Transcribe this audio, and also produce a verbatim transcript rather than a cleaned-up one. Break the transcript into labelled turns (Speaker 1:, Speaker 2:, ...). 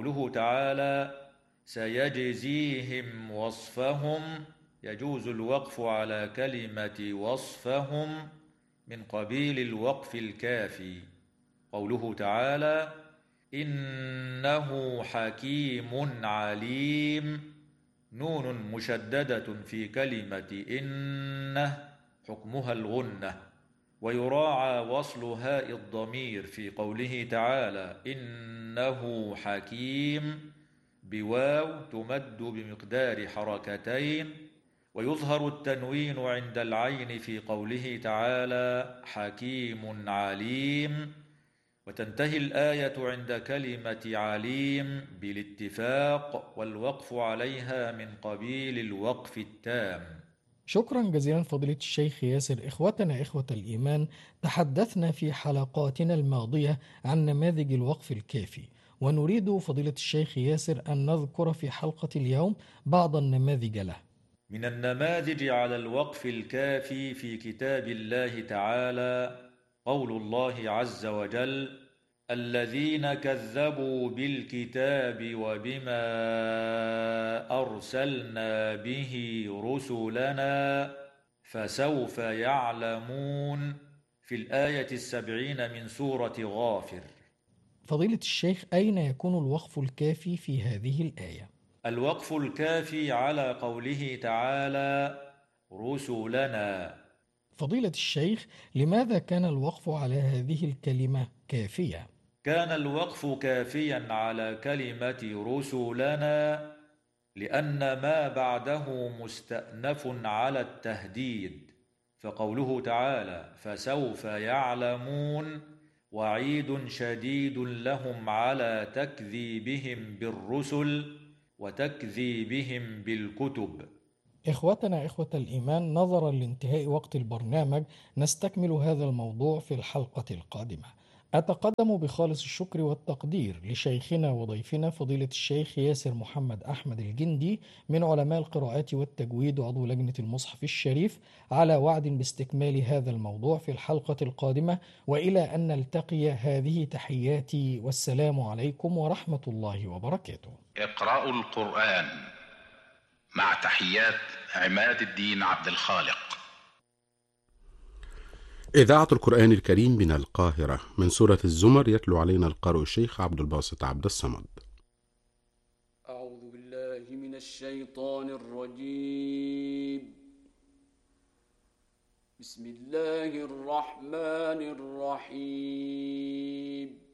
Speaker 1: قوله تعالى سيجزيهم وصفهم، يجوز الوقف على كلمة وصفهم من قبيل الوقف الكافي. قوله تعالى إنه حكيم عليم، نون مشددة في كلمة إنه حكمها الغنة، ويراعى وصل هاء الضمير في قوله تعالى إنه حكيم بواو تمد بمقدار حركتين، ويظهر التنوين عند العين في قوله تعالى حكيم عليم، وتنتهي الآية عند كلمة عليم بالاتفاق، والوقف عليها من قبيل الوقف التام.
Speaker 2: شكرا جزيلا فضيلة الشيخ ياسر. إخوتنا إخوة الإيمان، تحدثنا في حلقاتنا الماضية عن نماذج الوقف الكافي، ونريد فضيلة الشيخ ياسر أن نذكر في حلقة اليوم بعض النماذج له.
Speaker 1: من النماذج على الوقف الكافي في كتاب الله تعالى قول الله عز وجل الذين كذبوا بالكتاب وبما أرسلنا به رسلنا فسوف يعلمون، في الآية السبعين من سورة غافر.
Speaker 2: فضيلة الشيخ، أين يكون الوقف الكافي في هذه الآية؟
Speaker 1: الوقف الكافي على قوله تعالى رسلنا.
Speaker 2: فضيلة الشيخ، لماذا كان الوقف على هذه الكلمة كافية؟
Speaker 1: كان الوقف كافيا على كلمة رسلنا لأن ما بعده مستأنف على التهديد، فقوله تعالى فسوف يعلمون وعيد شديد لهم على تكذيبهم بالرسل وتكذيبهم بالكتب.
Speaker 2: إخوتنا إخوة الإيمان، نظرا لانتهاء وقت البرنامج نستكمل هذا الموضوع في الحلقة القادمة. أتقدم بخالص الشكر والتقدير لشيخنا وضيفنا فضيلة الشيخ ياسر محمد أحمد الجندي من علماء القراءات والتجويد وعضو لجنة المصحف الشريف، على وعد باستكمال هذا الموضوع في الحلقة القادمة، وإلى أن نلتقي هذه تحياتي، والسلام عليكم ورحمة الله وبركاته.
Speaker 3: اقرأوا القرآن مع تحيات عماد الدين عبد الخالق.
Speaker 4: إذاعة القرآن الكريم من القاهرة، من سورة الزمر، يتلو علينا القارئ الشيخ عبد الباسط عبد الصمد.
Speaker 5: أعوذ بالله من الشيطان الرجيم. بسم الله الرحمن الرحيم.